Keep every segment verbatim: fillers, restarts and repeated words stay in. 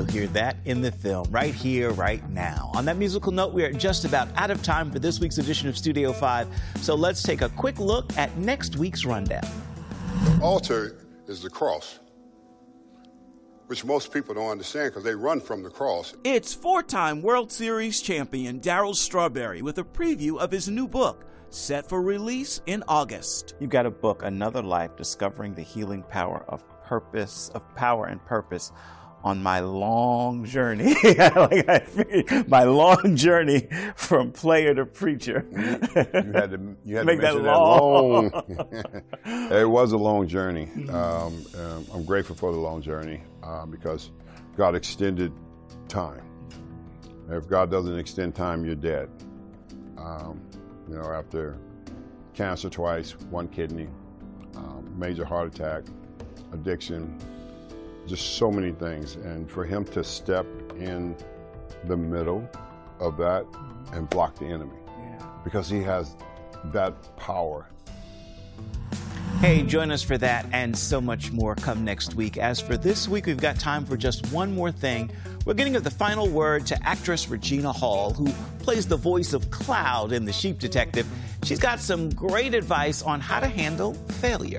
you'll hear that in the film, right here, right now. On that musical note, we are just about out of time for this week's edition of Studio five, so let's take a quick look at next week's rundown. The altar is the cross, which most people don't understand because they run from the cross. It's four-time World Series champion Darryl Strawberry with a preview of his new book, set for release in August. You've got a book, Another Life, Discovering the Healing Power of Purpose, of Power and Purpose, on my long journey, like I figured, my long journey from player to preacher. You had to, you had Make to that mention long. that long. It was a long journey. Um, um, I'm grateful for the long journey uh, because God extended time. If God doesn't extend time, you're dead. Um, you know, after cancer twice, one kidney, um, major heart attack, addiction, just so many things. And for him to step in the middle of that and block the enemy, yeah. because he has that power. Hey, join us for that and so much more come next week. As for this week, we've got time for just one more thing. We're getting the final word to actress Regina Hall, who plays the voice of Cloud in The Sheep Detective. She's got some great advice on how to handle failure.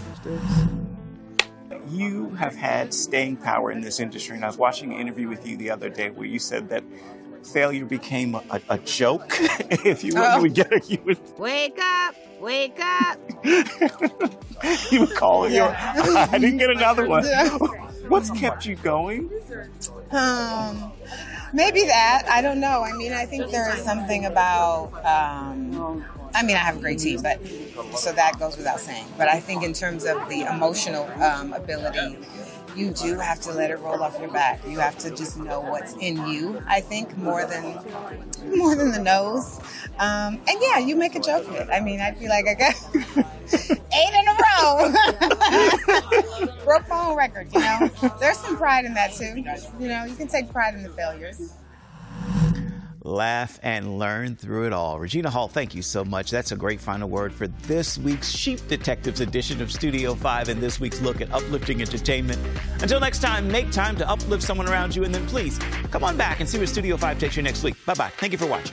You have had staying power in this industry, and I was watching an interview with you the other day where you said that failure became a, a joke. If you would, oh. you would get it, you would wake up, wake up. You would call it. Yeah. Your, I didn't get another one. What's kept you going? Um, maybe that. I don't know. I mean, I think there is something about. Um, I mean, I have a great team, but so that goes without saying. But I think in terms of the emotional um, ability, you do have to let it roll off your back. You have to just know what's in you, I think, more than more than the nose. Um, and yeah, you make a joke of it. I mean, I'd be like, I got eight in a row. Broke my own record, you know. There's some pride in that, too. You know, you can take pride in the failures. Laugh and learn through it all. Regina Hall, thank you so much. That's a great final word for this week's Sheep Detectives edition of Studio five and this week's look at uplifting entertainment. Until next time, make time to uplift someone around you, and then please come on back and see where Studio five takes you next week. Bye-bye. Thank you for watching.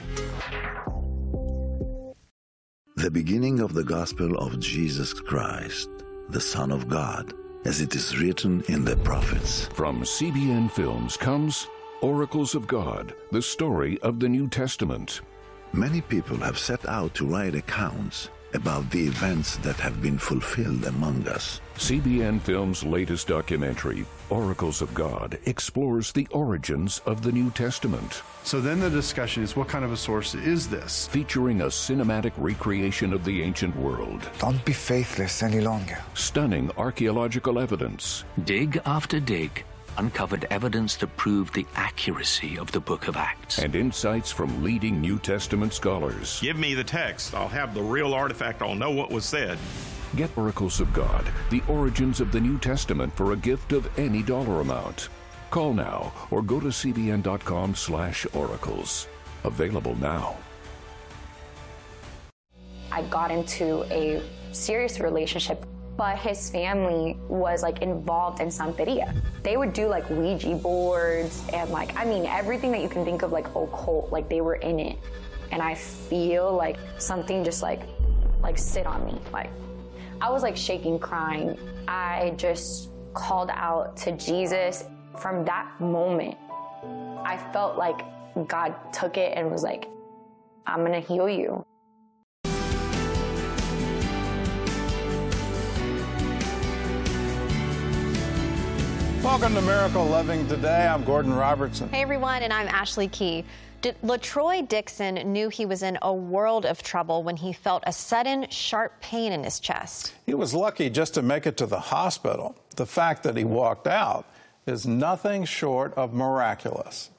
The beginning of the gospel of Jesus Christ, the Son of God, as it is written in the prophets. From C B N Films comes Oracles of God, the story of the New Testament. Many people have set out to write accounts about the events that have been fulfilled among us. C B N Films' latest documentary, Oracles of God, explores the origins of the New Testament. So then the discussion is, what kind of a source is this? Featuring a cinematic recreation of the ancient world. Don't be faithless any longer. Stunning archaeological evidence. Dig after dig uncovered evidence that proved the accuracy of the Book of Acts. And insights from leading New Testament scholars. Give me the text. I'll have the real artifact. I'll know what was said. Get Oracles of God, the origins of the New Testament for a gift of any dollar amount. Call now or go to cbn.com slash oracles. Available now. I got into a serious relationship, but his family was like involved in Santeria. They would do like Ouija boards and like, I mean, everything that you can think of like occult, like they were in it. And I feel like something just like, like sit on me. Like I was like shaking, crying. I just called out to Jesus. From that moment, I felt like God took it and was like, I'm gonna heal you. Welcome to Miracle Living Today. I'm Gordon Robertson. Hey everyone, and I'm Ashley Key. D- LaTroy Dixon knew he was in a world of trouble when he felt a sudden, sharp pain in his chest. He was lucky just to make it to the hospital. The fact that he walked out is nothing short of miraculous.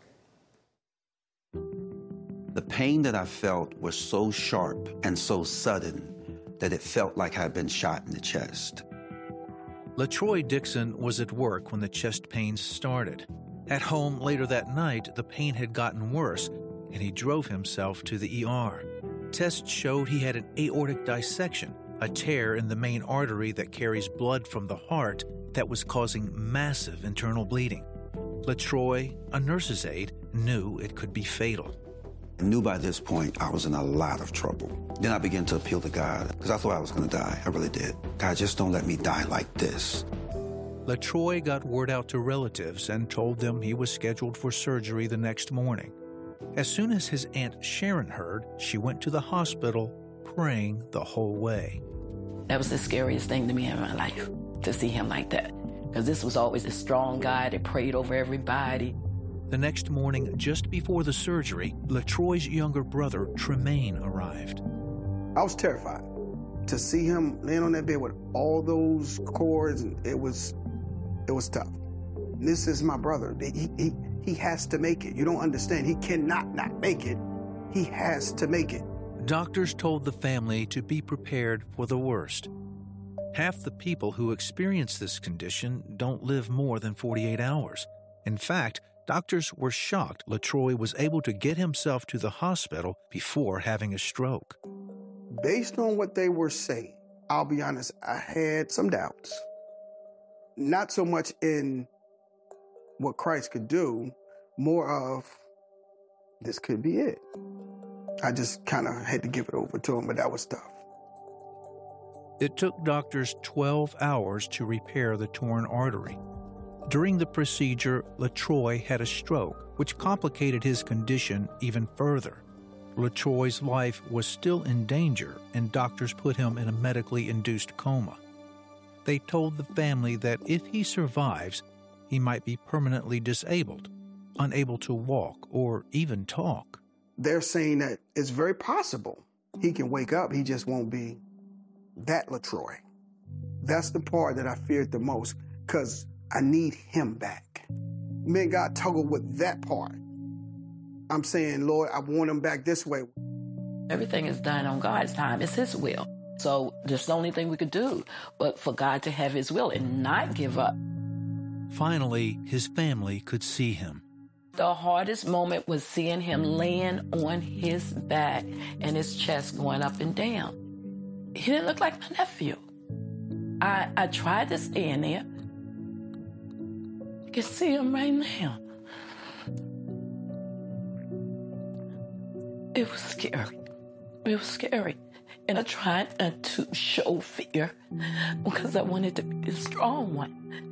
The pain that I felt was so sharp and so sudden that it felt like I'd been shot in the chest. LaTroy Dixon was at work when the chest pains started. At home later that night, the pain had gotten worse, and he drove himself to the E R. Tests showed he had an aortic dissection, a tear in the main artery that carries blood from the heart that was causing massive internal bleeding. LaTroy, a nurse's aide, knew it could be fatal. I knew by this point I was in a lot of trouble. Then I began to appeal to God, because I thought I was going to die. I really did. God, just don't let me die like this. LaTroy got word out to relatives and told them he was scheduled for surgery the next morning. As soon as his Aunt Sharon heard, she went to the hospital, praying the whole way. That was the scariest thing to me in my life, to see him like that. Because this was always a strong guy that prayed over everybody. The next morning, just before the surgery, LaTroy's younger brother, Tremaine, arrived. I was terrified. To see him laying on that bed with all those cords, it was, it was tough. This is my brother. He, he, he has to make it. You don't understand. He cannot not make it. He has to make it. Doctors told the family to be prepared for the worst. Half the people who experience this condition don't live more than forty-eight hours. In fact, doctors were shocked LaTroy was able to get himself to the hospital before having a stroke. Based on what they were saying, I'll be honest, I had some doubts. Not so much in what Christ could do, more of this could be it. I just kind of had to give it over to him, but that was tough. It took doctors twelve hours to repair the torn artery. During the procedure, LaTroy had a stroke, which complicated his condition even further. LaTroy's life was still in danger, and doctors put him in a medically induced coma. They told the family that if he survives, he might be permanently disabled, unable to walk or even talk. They're saying that it's very possible he can wake up, he just won't be that LaTroy. That's the part that I feared the most, because I need him back. Me and God toggled with that part. I'm saying, Lord, I want him back this way. Everything is done on God's time. It's his will. So there's the only thing we could do but for God to have his will and not give up. Finally, his family could see him. The hardest moment was seeing him laying on his back and his chest going up and down. He didn't look like my nephew. I, I tried to stay in there. You can see him right now. It was scary. It was scary. And I tried not to show fear because I wanted to be a strong one.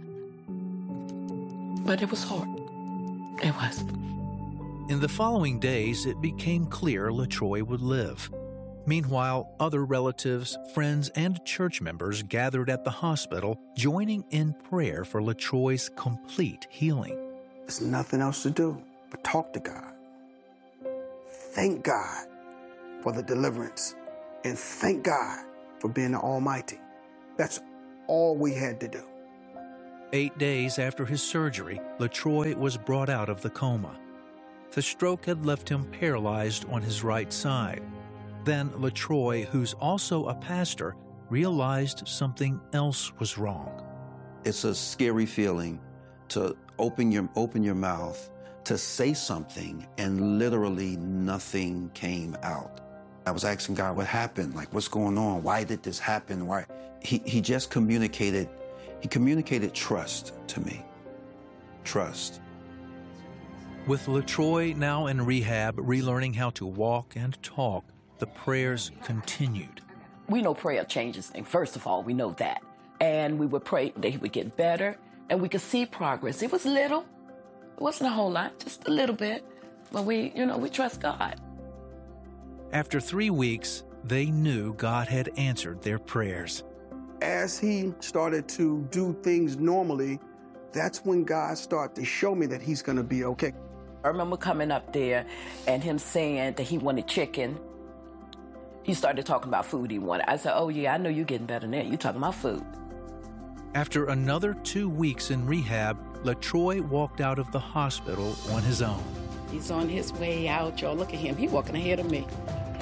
But it was hard. It was. In the following days, it became clear LaTroy would live. Meanwhile, other relatives, friends, and church members gathered at the hospital, joining in prayer for LaTroy's complete healing. There's nothing else to do but talk to God. Thank God for the deliverance, and thank God for being the Almighty. That's all we had to do. Eight days after his surgery, LaTroy was brought out of the coma. The stroke had left him paralyzed on his right side. Then LaTroy, who's also a pastor, realized something else was wrong. It's a scary feeling to open your, open your mouth, to say something, and literally nothing came out. I was asking God, what happened? Like, what's going on? Why did this happen? Why? He, he just communicated, he communicated trust to me. Trust. With LaTroy now in rehab, relearning how to walk and talk, the prayers continued. We know prayer changes things. First of all, we know that. And we would pray that he would get better, and we could see progress. It was little. It wasn't a whole lot, just a little bit. But we, you know, we trust God. After three weeks, they knew God had answered their prayers. As he started to do things normally, that's when God started to show me that he's going to be okay. I remember coming up there and him saying that he wanted chicken. He started talking about food he wanted. I said, oh, yeah, I know you're getting better now. You're talking about food. After another two weeks in rehab, LaTroy walked out of the hospital on his own. He's on his way out, y'all. Look at him. He's walking ahead of me.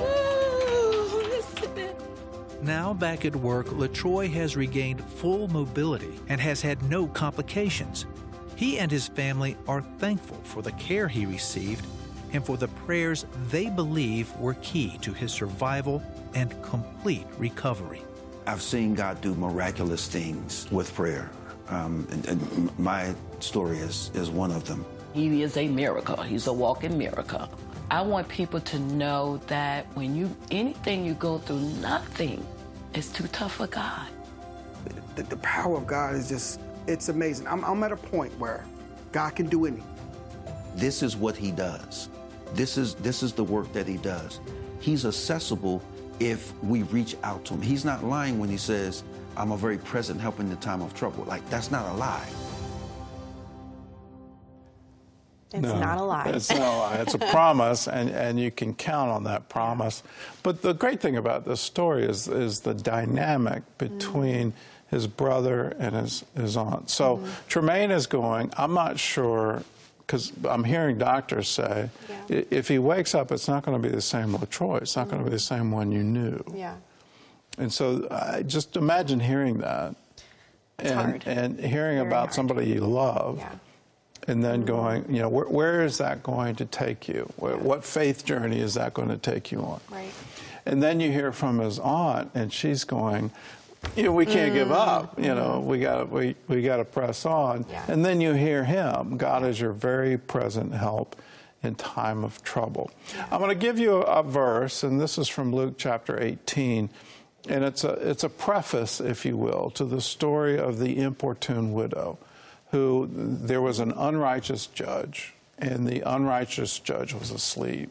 Now back at work, LaTroy has regained full mobility and has had no complications. He and his family are thankful for the care he received and for the prayers they believe were key to his survival and complete recovery. I've seen God do miraculous things with prayer. Um, and, and my story is, is one of them. He is a miracle. He's a walking miracle. I want people to know that when you, anything you go through, nothing is too tough for God. The, the power of God is just, it's amazing. I'm, I'm at a point where God can do anything. This is what he does. This is, this is the work that he does. He's accessible if we reach out to him. He's not lying when he says, I'm a very present help in the time of trouble. Like, that's not a lie. It's no, not a lie. It's not a lie. It's a promise, and, and you can count on that promise. But the great thing about this story is, is the dynamic between mm. his brother and his, his aunt. So mm. Tremaine is going, I'm not sure, because I'm hearing doctors say, yeah. if he wakes up, it's not going to be the same LaTroy. It's not mm. going to be the same one you knew. Yeah. And so I just imagine hearing that. It's and, hard. and hearing Very about hard. somebody you love. Yeah. And then going, you know, where, where is that going to take you? Where, what faith journey is that going to take you on? Right. And then you hear from his aunt, and she's going, you know, we can't mm. give up. You know, we got we we got to press on. Yeah. And then you hear him. God is your very present help in time of trouble. Yeah. I'm going to give you a, a verse, and this is from Luke chapter eighteen, and it's a it's a preface, if you will, to the story of the importune widow, who there was an unrighteous judge, and the unrighteous judge was asleep.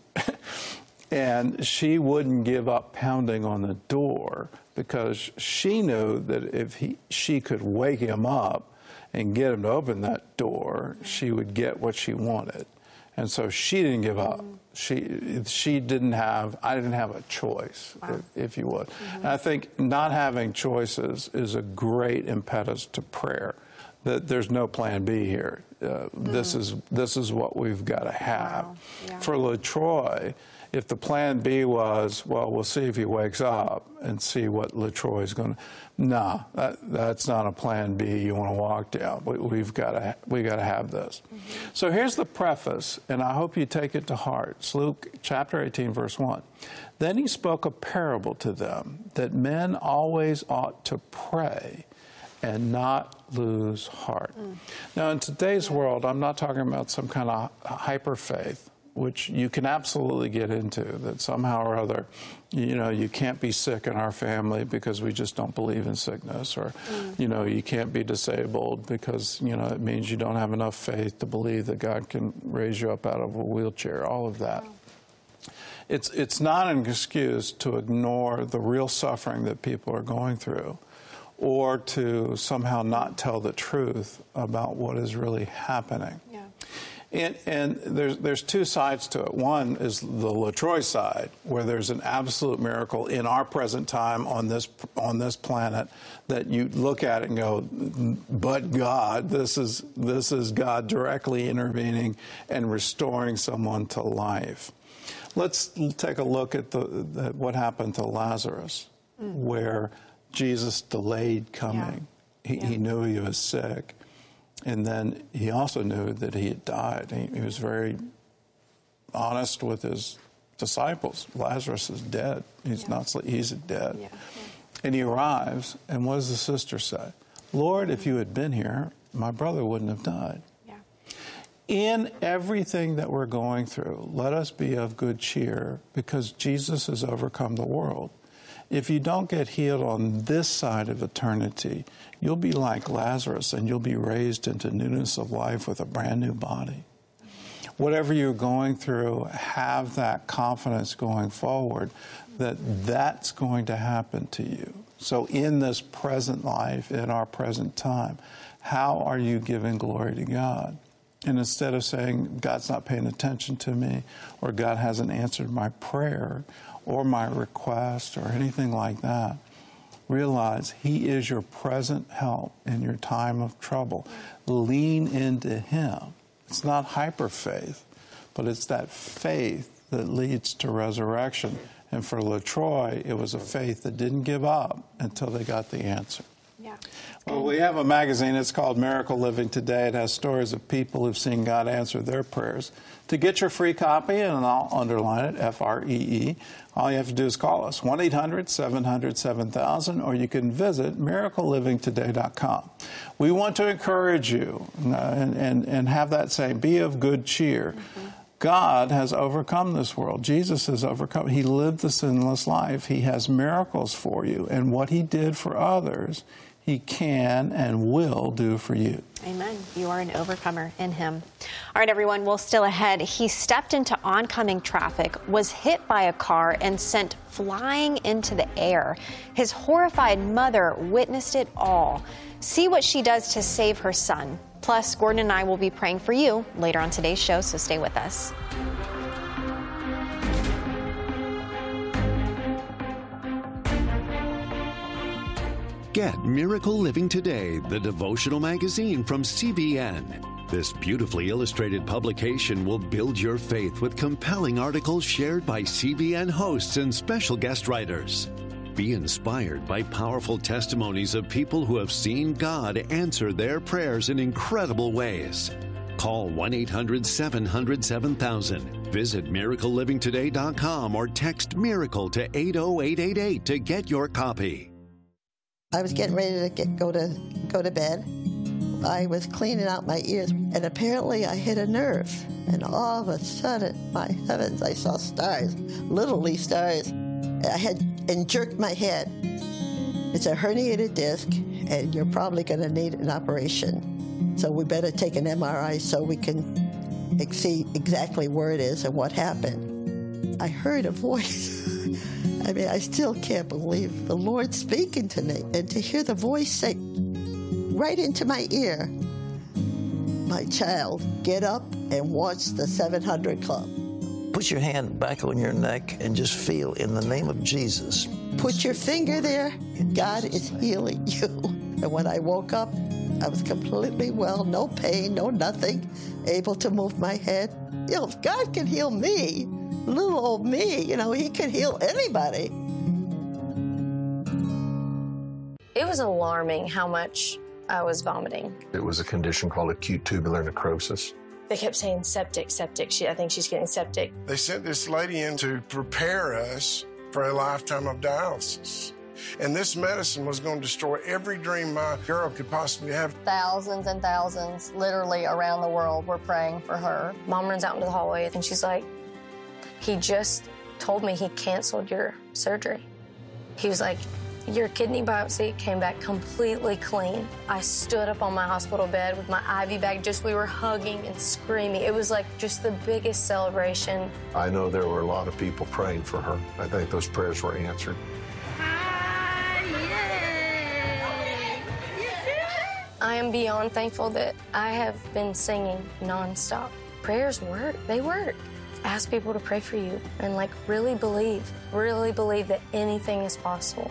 And she wouldn't give up pounding on the door because she knew that if he, she could wake him up and get him to open that door, she would get what she wanted. And so she didn't give up. She she didn't have, I didn't have a choice, wow. if, if you would. Mm-hmm. And I think not having choices is a great impetus to prayer. That there's no plan B here. Uh, mm. This is this is what we've got to have. Wow. Yeah. For LaTroy, if the plan B was, well, we'll see if he wakes up and see what LaTroy is going to. Nah, that, that's not a plan B you want to walk down. We, we've got to we got to have this. Mm-hmm. So here's the preface, and I hope you take it to heart. It's Luke chapter eighteen, verse one. Then he spoke a parable to them that men always ought to pray and not lose heart. Mm. Now, in today's world, I'm not talking about some kind of hyper faith, which you can absolutely get into, that somehow or other, you know, you can't be sick in our family because we just don't believe in sickness, or, mm. you know, you can't be disabled because, you know, it means you don't have enough faith to believe that God can raise you up out of a wheelchair, all of that. Wow. It's, it's not an excuse to ignore the real suffering that people are going through, or to somehow not tell the truth about what is really happening. Yeah. And, and there's, there's two sides to it. One is the LaTroy side, where there's an absolute miracle in our present time on this, on this planet that you look at it and go, but God, this is, this is God directly intervening and restoring someone to life. Let's take a look at the, the, what happened to Lazarus, mm. where Jesus delayed coming. Yeah. He, yeah. he knew he was sick. And then he also knew that he had died. He, he was very honest with his disciples. Lazarus is dead. He's yeah. not, he's dead. Yeah. Yeah. And he arrives, and what does the sister say? Lord, if you had been here, my brother wouldn't have died. Yeah. In everything that we're going through, let us be of good cheer, because Jesus has overcome the world. If you don't get healed on this side of eternity, you'll be like Lazarus, and you'll be raised into newness of life with a brand new body. Whatever you're going through, have that confidence going forward that that's going to happen to you. So in this present life, in our present time, how are you giving glory to God? And instead of saying, God's not paying attention to me, or God hasn't answered my prayer, or my request, or anything like that, realize He is your present help in your time of trouble. Lean into Him. It's not hyper faith, but it's that faith that leads to resurrection. And for LaTroy, it was a faith that didn't give up until they got the answer. Yeah. Well, we have a magazine. It's called Miracle Living Today. It has stories of people who've seen God answer their prayers. To get your free copy, and I'll underline it, F R E E, all you have to do is call us, one eight hundred seven hundred seven thousand, or you can visit miracle living today dot com. We want to encourage you and, and, and have that saying, be of good cheer. Mm-hmm. God has overcome this world. Jesus has overcome. He lived the sinless life. He has miracles for you. And what he did for others, he can and will do for you. Amen. You are an overcomer in him. All right, everyone. Well, still ahead, he stepped into oncoming traffic, was hit by a car, and sent flying into the air. His horrified mother witnessed it all. See what she does to save her son. Plus, Gordon and I will be praying for you later on today's show, so stay with us. Get Miracle Living Today, the devotional magazine from C B N. This beautifully illustrated publication will build your faith with compelling articles shared by C B N hosts and special guest writers. Be inspired by powerful testimonies of people who have seen God answer their prayers in incredible ways. Call one eight hundred seven hundred seven thousand. Visit miracle living today dot com or text MIRACLE to eight oh eight eight eight to get your copy. I was getting ready to get, go to go to bed. I was cleaning out my ears, and apparently I hit a nerve. And all of a sudden, my heavens, I saw stars, literally stars. I had and jerked my head. It's a herniated disc, and you're probably going to need an operation. So we better take an M R I so we can see exactly where it is and what happened. I heard a voice. I mean, I still can't believe the Lord speaking to me, and to hear the voice say right into my ear, "My child, get up and watch the seven hundred Club." Put your hand back on your neck and just feel, in the name of Jesus. Put your finger there. God is healing you. And when I woke up, I was completely well, no pain, no nothing, able to move my head. You know, if God can heal me, little old me, you know, he can heal anybody. It was alarming how much I was vomiting. It was a condition called acute tubular necrosis. They kept saying septic, septic. She, I think she's getting septic. They sent this lady in to prepare us for a lifetime of dialysis. And this medicine was going to destroy every dream my girl could possibly have. Thousands and thousands, literally around the world, were praying for her. Mom runs out into the hallway, and she's like, he just told me he canceled your surgery. He was like, your kidney biopsy came back completely clean. I stood up on my hospital bed with my I V bag, just we were hugging and screaming. It was like just the biggest celebration. I know there were a lot of people praying for her. I think those prayers were answered. I am beyond thankful that I have been singing nonstop. Prayers work, they work. Ask people to pray for you and like really believe, really believe that anything is possible.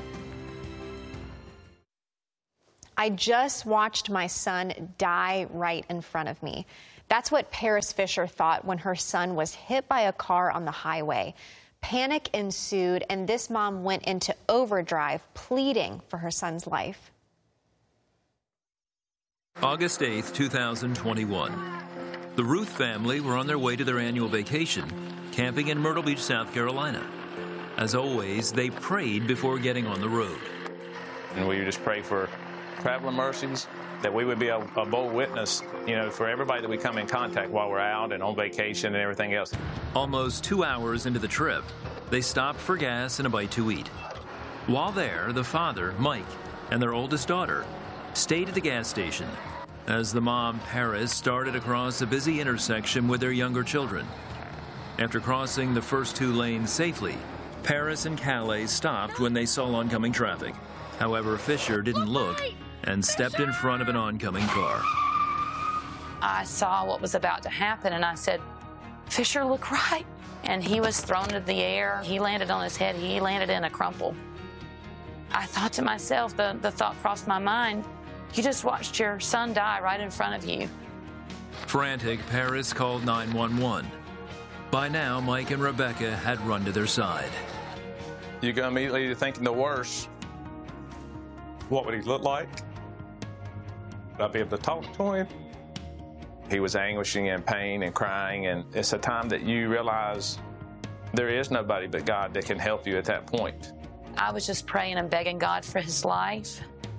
I just watched my son die right in front of me. That's what Paris Fisher thought when her son was hit by a car on the highway. Panic ensued, and this mom went into overdrive, pleading for her son's life. August eighth, two thousand twenty-one. The Ruth family were on their way to their annual vacation, camping in Myrtle Beach, South Carolina. As always, they prayed before getting on the road. And we just pray for traveling mercies, that we would be a, a bold witness, you know, for everybody that we come in contact while we're out and on vacation and everything else. Almost two hours into the trip, they stopped for gas and a bite to eat. While there, the father, Mike, and their oldest daughter stayed at the gas station as the mom, Paris, started across a busy intersection with their younger children. After crossing the first two lanes safely, Paris and Calais stopped when they saw oncoming traffic. However, Fisher didn't look and stepped in front of an oncoming car. I saw what was about to happen, and I said, Fisher, look right. And he was thrown into the air. He landed on his head. He landed in a crumple. I thought to myself, the, the thought crossed my mind, you just watched your son die right in front of you. Frantic, Paris called nine one one. By now, Mike and Rebecca had run to their side. You go immediately to thinking the worst. What would he look like? Would I be able to talk to him? He was anguishing and pain and crying, and it's a time that you realize there is nobody but God that can help you at that point. I was just praying and begging God for his life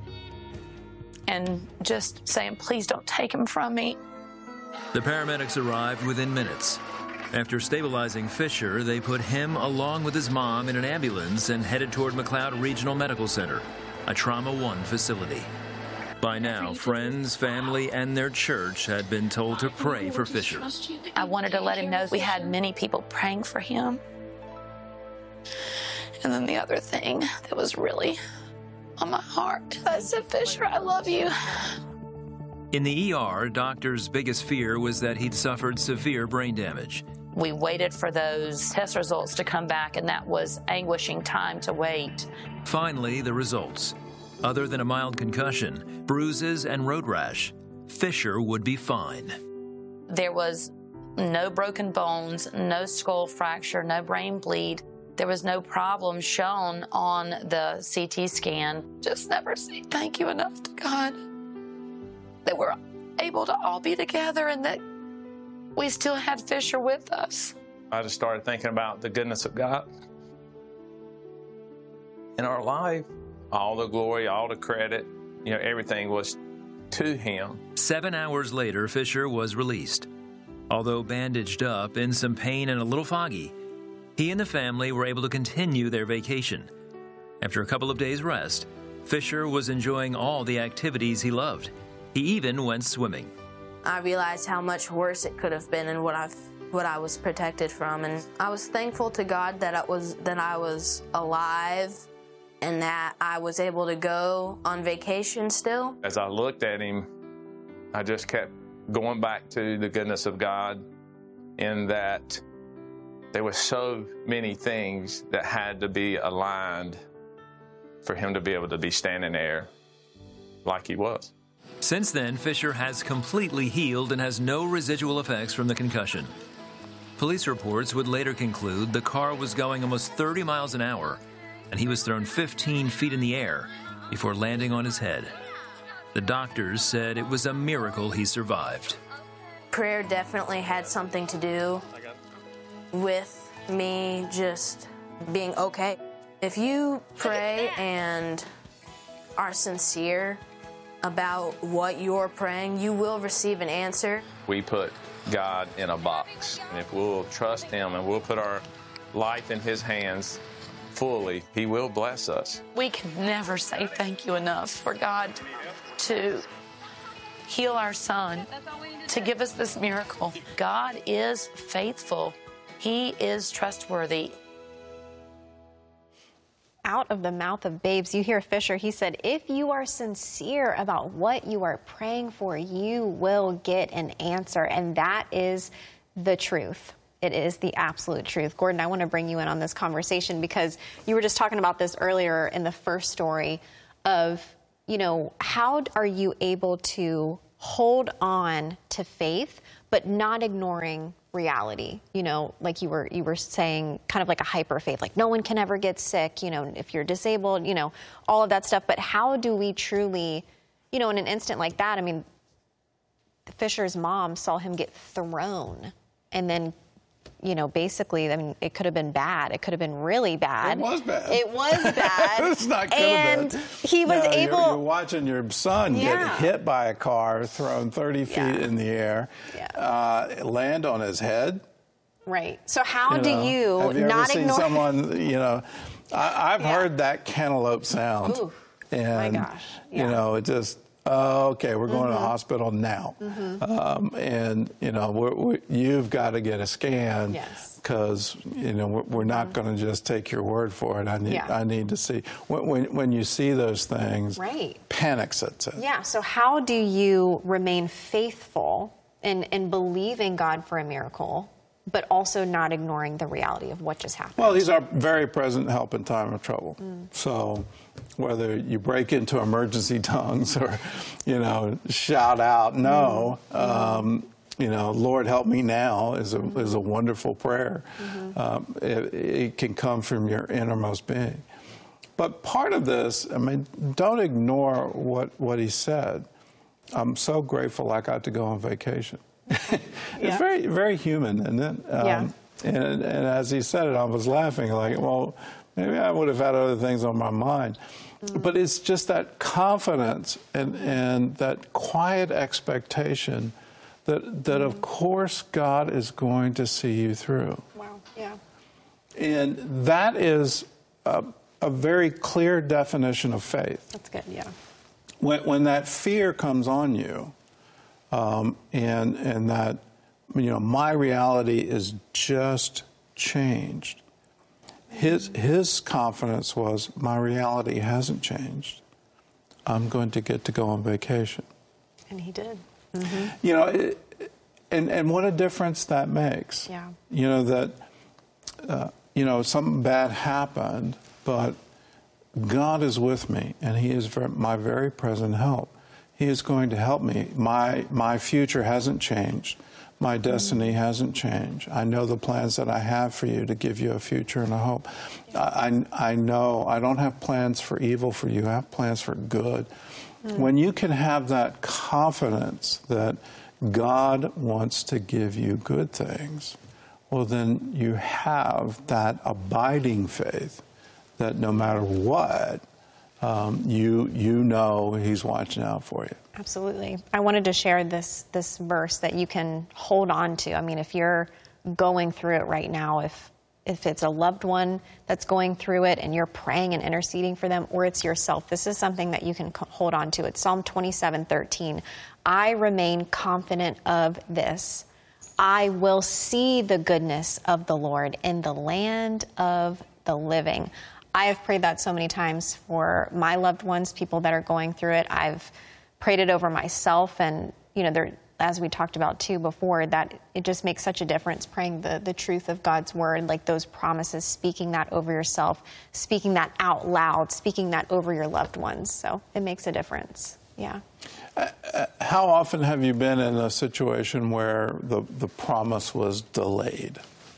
and just saying, please don't take him from me. The paramedics arrived within minutes. After stabilizing Fisher, they put him along with his mom in an ambulance and headed toward McLeod Regional Medical Center, a Trauma One facility. By now, friends, family, and their church had been told to pray for Fisher. I wanted to let him know we had many people praying for him. And then the other thing that was really on my heart, I said, Fisher, I love you. In the E R, doctors' biggest fear was that he'd suffered severe brain damage. We waited for those test results to come back, and that was anguishing time to wait. Finally, the results. Other than a mild concussion, bruises, and road rash, Fisher would be fine. There was no broken bones, no skull fracture, no brain bleed. There was no problem shown on the C T scan. Just never say thank you enough to God that we're able to all be together and that we still had Fisher with us. I just started thinking about the goodness of God in our life. All the glory, all the credit, you know, everything was to him. Seven hours later, Fisher was released. Although bandaged up, in some pain and a little foggy, he and the family were able to continue their vacation. After a couple of days' rest, Fisher was enjoying all the activities he loved. He even went swimming. I realized how much worse it could have been and what I've what I was protected from, and I was thankful to God that I was that I was alive and that I was able to go on vacation still. As I looked at him, I just kept going back to the goodness of God in that there were so many things that had to be aligned for him to be able to be standing there like he was. Since then, Fisher has completely healed and has no residual effects from the concussion. Police reports would later conclude the car was going almost thirty miles an hour, and he was thrown fifteen feet in the air before landing on his head. The doctors said it was a miracle he survived. Prayer definitely had something to do with me just being okay. If you pray and are sincere about what you're praying, you will receive an answer. We put God in a box, and if we'll trust him and we'll put our life in his hands fully, he will bless us. We can never say thank you enough for God to heal our son, to give us this miracle. God is faithful. He is trustworthy. Out of the mouth of babes, you hear Fisher. He said, if you are sincere about what you are praying for, you will get an answer. And that is the truth. It is the absolute truth. Gordon, I want to bring you in on this conversation because you were just talking about this earlier in the first story of, you know, how are you able to hold on to faith but not ignoring reality? You know, like you were you were saying, kind of like a hyper faith, like no one can ever get sick, you know, if you're disabled, you know, all of that stuff. But how do we truly, you know, in an instant like that, I mean, Fisher's mom saw him get thrown and then, you know, basically, I mean, it could have been bad. It could have been really bad. It was bad. It was bad. It's not good. And he was you know, able. You're, you're watching your son Yeah. get hit by a car, thrown thirty feet Yeah. in the air, Yeah. uh, land on his head. Right. So how you do know. you Have you not ever seen ignore? someone? You know, I, I've Yeah. heard that cantaloupe sound, Ooh, and my gosh. Yeah. you know, it just. Oh, okay, we're going Mhm. to the hospital now, Mhm. um, and you know, we're, we, you've got to get a scan. Yes. Because you know we're, we're not going to just take your word for it. I need Yeah. I need to see when, when when you see those things. Right. Panic sets in. Yeah. So how do you remain faithful in, in believing God for a miracle, but also not ignoring the reality of what just happened? Well, he's our very present help in time of trouble. Mm. So whether you break into emergency tongues or you know shout out, no. Mm. Um, You know, Lord, help me now is a mm-hmm. is a wonderful prayer. Mm-hmm. Um, it, it can come from your innermost being. But part of this, I mean, don't ignore what, what he said. I'm so grateful I got to go on vacation. It's Yeah. very, very human, isn't it? Um, Yeah. And, and as he said it, I was laughing like, well, maybe I would have had other things on my mind. Mm. But it's just that confidence and, and that quiet expectation that, that mm. of course, God is going to see you through. Wow, yeah. And that is a, a very clear definition of faith. That's good, yeah. When, when that fear comes on you, um, and, and that, you know, my reality is just changed. His, his confidence was, my reality hasn't changed. I'm going to get to go on vacation. And he did. Mm-hmm. You know, it, and, and what a difference that makes. Yeah. You know, that, uh, you know, something bad happened, but God is with me, and he is ver- my very present help. He is going to help me. My, my future hasn't changed. My destiny mm-hmm. hasn't changed. I know the plans that I have for you to give you a future and a hope. I, I, I know I don't have plans for evil for you. I have plans for good. Mm-hmm. When you can have that confidence that God wants to give you good things, well, then you have that abiding faith that no matter what, um, you you know he's watching out for you. Absolutely. I wanted to share this this verse that you can hold on to. I mean, if you're going through it right now, if if it's a loved one that's going through it and you're praying and interceding for them, or it's yourself, this is something that you can hold on to. It's Psalm twenty-seven thirteen. I remain confident of this. I will see the goodness of the Lord in the land of the living. I have prayed that so many times for my loved ones, people that are going through it. I've prayed it over myself, and, you know, there, as we talked about too before, that it just makes such a difference praying the, the truth of God's word, like those promises, speaking that over yourself, speaking that out loud, speaking that over your loved ones. So it makes a difference. Yeah. Uh, uh, how often have you been in a situation where the, the promise was delayed?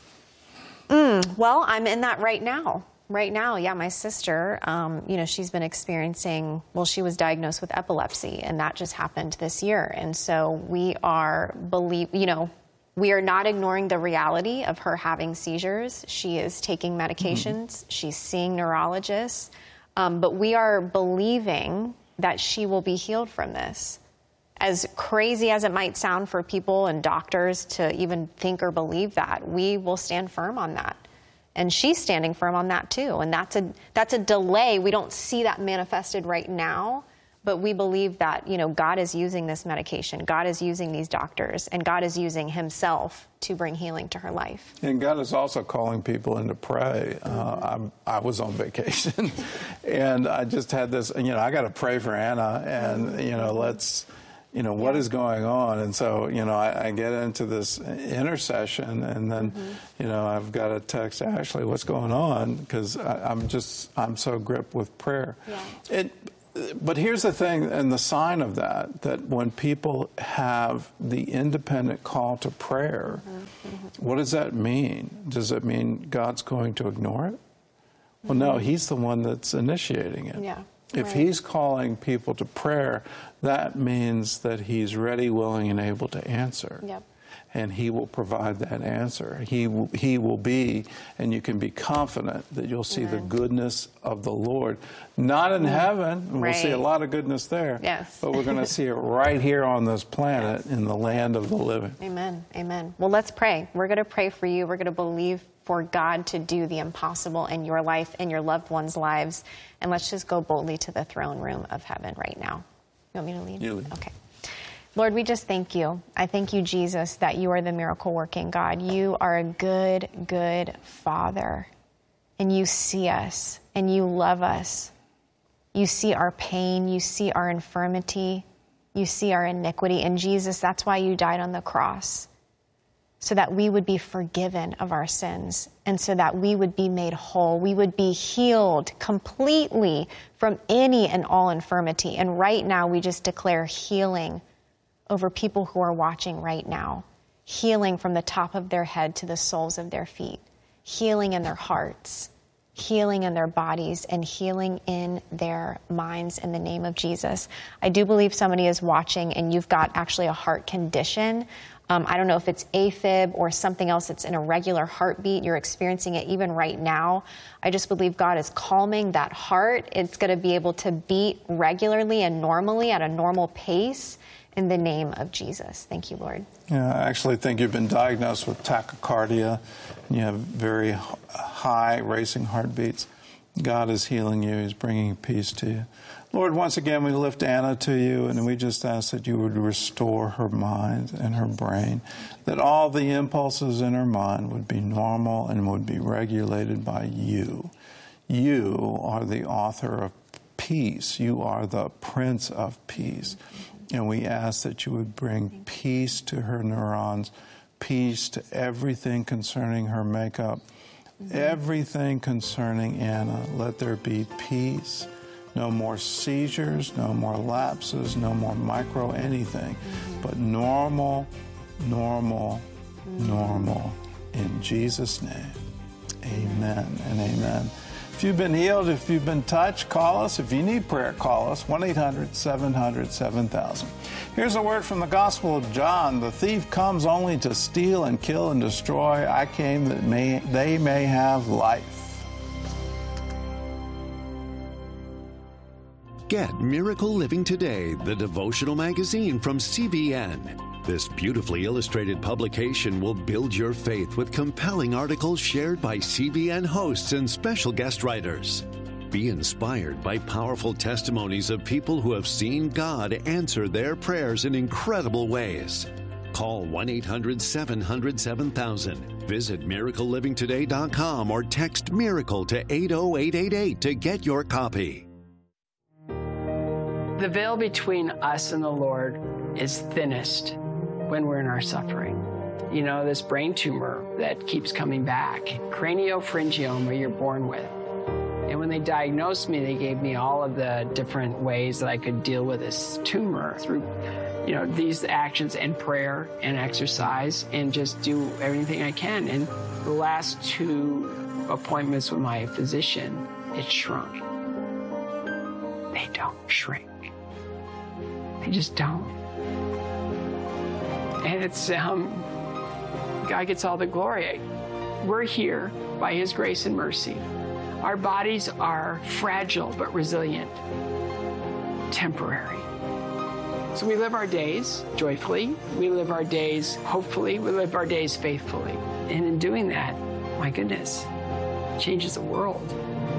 Mm, well, I'm in that right now. Right now, yeah, my sister, um, you know, she's been experiencing, well, she was diagnosed with epilepsy, and that just happened this year. And so we are, believe, you know, we are not ignoring the reality of her having seizures. She is taking medications. Mm-hmm. She's seeing neurologists. Um, but we are believing that she will be healed from this. As crazy as it might sound for people and doctors to even think or believe that, we will stand firm on that. And she's standing firm on that too. And that's a that's a delay. We don't see that manifested right now, but we believe that, you know, God is using this medication. God is using these doctors, and God is using himself to bring healing to her life. And God is also calling people in to pray. Uh, I'm, I was on vacation, and I just had this, you know, I got to pray for Anna, and, you know, let's, you know, what yeah. is going on? And so, you know, I, I get into this intercession, and then, mm-hmm. you know, I've got to text Ashley, what's going on? Because I'm just, I'm so gripped with prayer. Yeah. It, but here's the thing, and the sign of that, that when people have the independent call to prayer, mm-hmm. what does that mean? Does it mean God's going to ignore it? Well, mm-hmm. no, he's the one that's initiating it. Yeah. If right. he's calling people to prayer, that means that he's ready, willing, and able to answer. Yep. And he will provide that answer. He will, he will be, and you can be confident that you'll see Amen. The goodness of the Lord. Not in heaven, and right. we'll see a lot of goodness there. Yes. But we're going to see it right here on this planet yes. in the land of the living. Amen. Amen. Well, let's pray. We're going to pray for you. We're going to believe for God to do the impossible in your life and your loved ones' lives. And let's just go boldly to the throne room of heaven right now. You want me to lead? You lead. Okay. Lord, we just thank you. I thank you, Jesus, that you are the miracle-working God. You are a good, good Father. And you see us, and you love us. You see our pain. You see our infirmity. You see our iniquity. And Jesus, that's why you died on the cross, so that we would be forgiven of our sins, and so that we would be made whole. We would be healed completely from any and all infirmity. And right now, we just declare healing over people who are watching right now. Healing from the top of their head to the soles of their feet. Healing in their hearts. healing in their bodies and healing in their minds in the name of Jesus. I do believe somebody is watching and you've got actually a heart condition. Um, I don't know if it's AFib or something else that's an irregular heartbeat. You're experiencing it even right now. I just believe God is calming that heart. It's going to be able to beat regularly and normally at a normal pace in the name of Jesus. Thank you, Lord. Yeah, I actually think you've been diagnosed with tachycardia, and you have very high racing heartbeats. God is healing you. He's bringing peace to you. Lord, once again, we lift Anna to you, and we just ask that you would restore her mind and her brain, that all the impulses in her mind would be normal and would be regulated by you. You are the author of peace. You are the Prince of Peace. And we ask that you would bring peace to her neurons, peace to everything concerning her makeup, mm-hmm. everything concerning Anna. Let there be peace. No more seizures, no more lapses, no more micro anything, mm-hmm. but normal, normal, mm-hmm. normal. In Jesus' name, amen and amen. If you've been healed, if you've been touched, call us. If you need prayer, call us, one eight hundred seven hundred seven thousand. Here's a word from the Gospel of John. The thief comes only to steal and kill and destroy. I came that may, they may have life. Get Miracle Living Today, the devotional magazine from C B N. This beautifully illustrated publication will build your faith with compelling articles shared by C B N hosts and special guest writers. Be inspired by powerful testimonies of people who have seen God answer their prayers in incredible ways. Call one eight hundred seven hundred seven thousand. Visit miracle living today dot com or text MIRACLE to eight oh eight eight eight to get your copy. The veil between us and the Lord is thinnest when we're in our suffering. You know, this brain tumor that keeps coming back, craniopharyngioma you're born with. And when they diagnosed me, they gave me all of the different ways that I could deal with this tumor through, you know, these actions and prayer and exercise and just do everything I can. And the last two appointments with my physician, it shrunk. They don't shrink. They just don't. And it's, um, God gets all the glory. We're here by His grace and mercy. Our bodies are fragile but resilient, temporary. So we live our days joyfully. We live our days hopefully. We live our days faithfully. And in doing that, my goodness, it changes the world.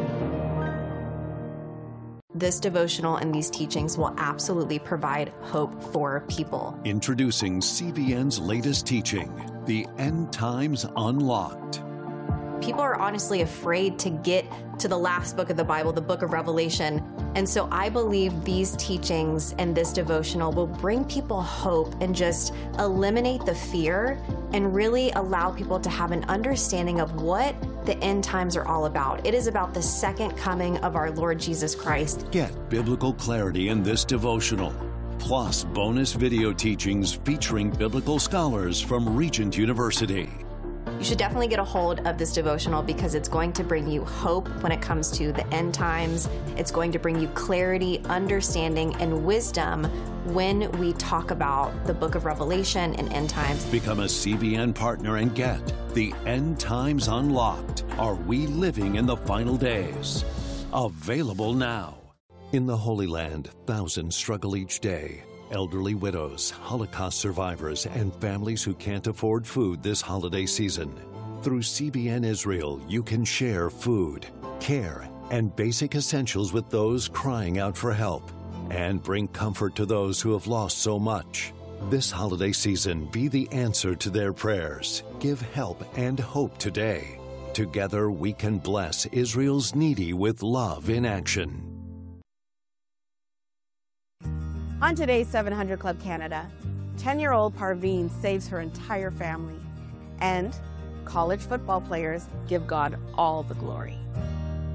This devotional and these teachings will absolutely provide hope for people. Introducing C B N's latest teaching, The End Times Unlocked. People are honestly afraid to get to the last book of the Bible, the book of Revelation. And so I believe these teachings and this devotional will bring people hope and just eliminate the fear and really allow people to have an understanding of what the end times are all about. It is about the second coming of our Lord Jesus Christ. Get biblical clarity in this devotional, plus bonus video teachings featuring biblical scholars from Regent University. You should definitely get a hold of this devotional because it's going to bring you hope when it comes to the end times. It's going to bring you clarity, understanding, and wisdom when we talk about the book of Revelation and end times. Become a C B N partner and get The End Times Unlocked. Are we living in the final days? Available now. In the Holy Land, thousands struggle each day. Elderly widows, Holocaust survivors, and families who can't afford food this holiday season. Through C B N Israel, you can share food, care, and basic essentials with those crying out for help, and bring comfort to those who have lost so much. This holiday season, be the answer to their prayers. Give help and hope today. Together, we can bless Israel's needy with love in action. On today's seven hundred Club Canada, ten-year-old Parveen saves her entire family, and college football players give God all the glory.